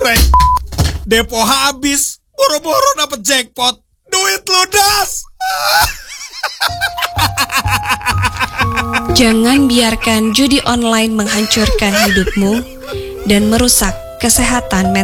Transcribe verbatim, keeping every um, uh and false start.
Rek, depo habis, boro-boro dapet jackpot, duit ludas. Jangan biarkan judi online menghancurkan hidupmu dan merusak kesehatan mental.